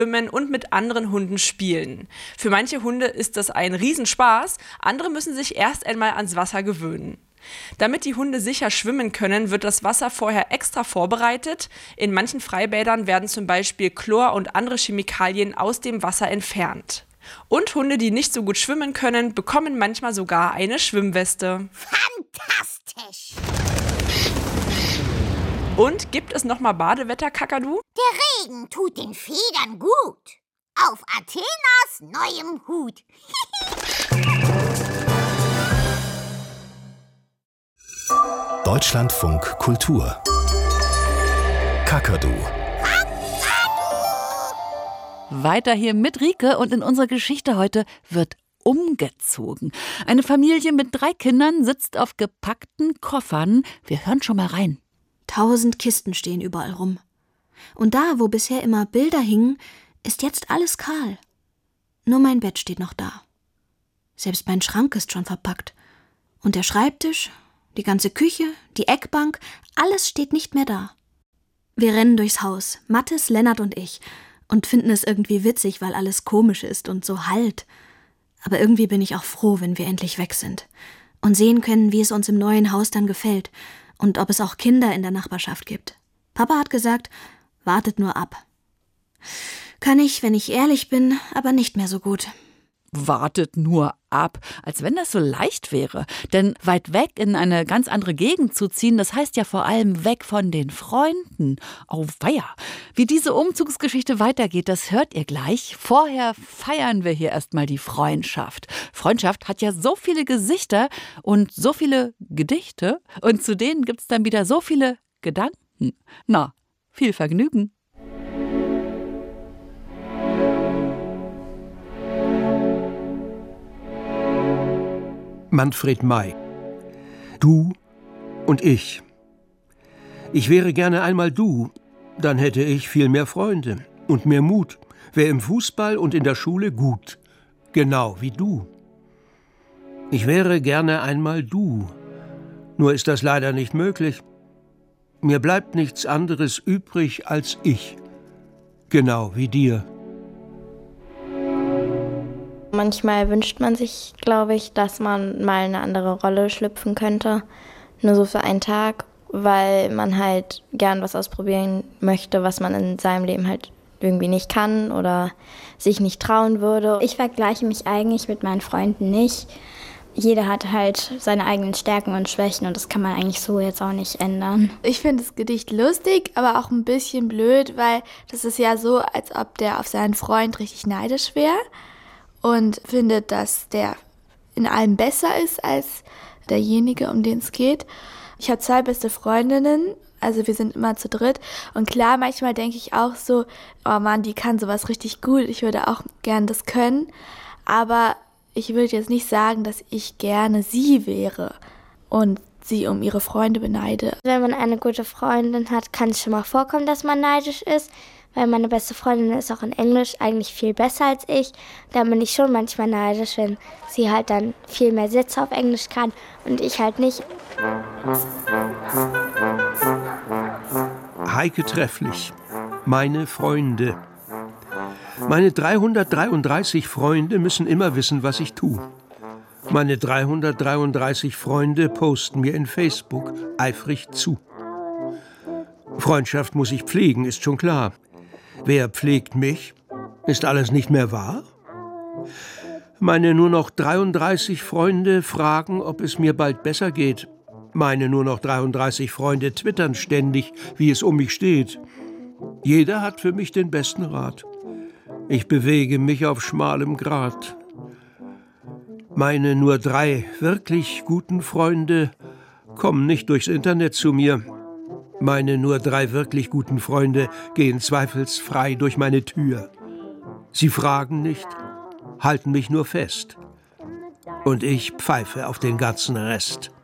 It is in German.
schwimmen und mit anderen Hunden spielen. Für manche Hunde ist das ein Riesenspaß, andere müssen sich erst einmal ans Wasser gewöhnen. Damit die Hunde sicher schwimmen können, wird das Wasser vorher extra vorbereitet. In manchen Freibädern werden zum Beispiel Chlor und andere Chemikalien aus dem Wasser entfernt. Und Hunde, die nicht so gut schwimmen können, bekommen manchmal sogar eine Schwimmweste. Fantastisch! Und gibt es nochmal Badewetter, Kakadu? Der Regen tut den Federn gut. Auf Athenas neuem Hut. Deutschlandfunk Kultur. Kakadu. Weiter hier mit Rike und in unserer Geschichte heute wird umgezogen. Eine Familie mit 3 Kindern sitzt auf gepackten Koffern. Wir hören schon mal rein. 1000 Kisten stehen überall rum. Und da, wo bisher immer Bilder hingen, ist jetzt alles kahl. Nur mein Bett steht noch da. Selbst mein Schrank ist schon verpackt. Und der Schreibtisch, die ganze Küche, die Eckbank, alles steht nicht mehr da. Wir rennen durchs Haus, Mathis, Lennart und ich, und finden es irgendwie witzig, weil alles komisch ist und so halt. Aber irgendwie bin ich auch froh, wenn wir endlich weg sind und sehen können, wie es uns im neuen Haus dann gefällt und ob es auch Kinder in der Nachbarschaft gibt. Papa hat gesagt, wartet nur ab. Kann ich, wenn ich ehrlich bin, aber nicht mehr so gut. Wartet nur ab, als wenn das so leicht wäre. Denn weit weg in eine ganz andere Gegend zu ziehen, das heißt ja vor allem weg von den Freunden. Auweia. Wie diese Umzugsgeschichte weitergeht, das hört ihr gleich. Vorher feiern wir hier erstmal die Freundschaft. Freundschaft hat ja so viele Gesichter und so viele Gedichte. Und zu denen gibt's dann wieder so viele Gedanken. Na, viel Vergnügen. Manfred May. Du und ich. Ich wäre gerne einmal du, dann hätte ich viel mehr Freunde und mehr Mut, wär im Fußball und in der Schule gut, genau wie du. Ich wäre gerne einmal du, nur ist das leider nicht möglich. Mir bleibt nichts anderes übrig als ich, genau wie dir. Manchmal wünscht man sich, glaube ich, dass man mal eine andere Rolle schlüpfen könnte. Nur so für einen Tag, weil man halt gern was ausprobieren möchte, was man in seinem Leben halt irgendwie nicht kann oder sich nicht trauen würde. Ich vergleiche mich eigentlich mit meinen Freunden nicht. Jeder hat halt seine eigenen Stärken und Schwächen und das kann man eigentlich so jetzt auch nicht ändern. Ich finde das Gedicht lustig, aber auch ein bisschen blöd, weil das ist ja so, als ob der auf seinen Freund richtig neidisch wäre. Und findet, dass der in allem besser ist als derjenige, um den es geht. Ich habe 2 beste Freundinnen, also wir sind immer zu dritt. Und klar, manchmal denke ich auch so, oh Mann, die kann sowas richtig gut, ich würde auch gern das können. Aber ich würde jetzt nicht sagen, dass ich gerne sie wäre und sie um ihre Freunde beneide. Wenn man eine gute Freundin hat, kann es schon mal vorkommen, dass man neidisch ist. Weil meine beste Freundin ist auch in Englisch eigentlich viel besser als ich. Da bin ich schon manchmal neidisch, wenn sie halt dann viel mehr Sätze auf Englisch kann und ich halt nicht. Heike Trefflich, meine Freunde. Meine 333 Freunde müssen immer wissen, was ich tue. Meine 333 Freunde posten mir in Facebook eifrig zu. Freundschaft muss ich pflegen, ist schon klar. Wer pflegt mich? Ist alles nicht mehr wahr? Meine nur noch 33 Freunde fragen, ob es mir bald besser geht. Meine nur noch 33 Freunde twittern ständig, wie es um mich steht. Jeder hat für mich den besten Rat. Ich bewege mich auf schmalem Grat. Meine nur 3 wirklich guten Freunde kommen nicht durchs Internet zu mir. Meine nur 3 wirklich guten Freunde gehen zweifelsfrei durch meine Tür. Sie fragen nicht, halten mich nur fest. Und ich pfeife auf den ganzen Rest.